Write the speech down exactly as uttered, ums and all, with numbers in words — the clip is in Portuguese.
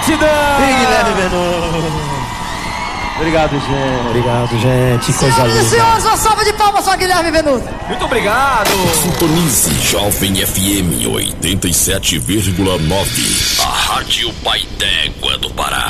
gratidão! E Guilherme Benuto. Obrigado, gente. Obrigado, gente. Que coisa linda. Senhoras e senhores, uma salva de palmas para Guilherme Benuto. Muito obrigado. Sintonize Jovem F M oitenta e sete vírgula nove. A Rádio Pai d'Égua do Pará.